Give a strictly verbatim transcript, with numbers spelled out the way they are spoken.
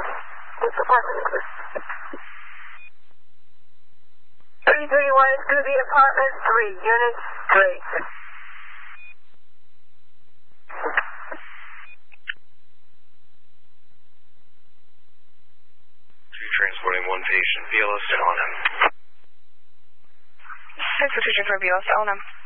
Which apartment is this? three thirty-one is going to be apartment three, unit three. Transporting one patient, B L S on him. Transportation for B L S on him.